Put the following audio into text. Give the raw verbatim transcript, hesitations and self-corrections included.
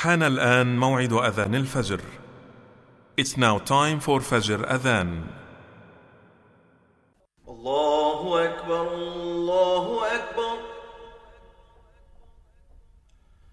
حان الآن موعد أذان الفجر. It's now time for Fajr Adhan. الله أكبر الله أكبر.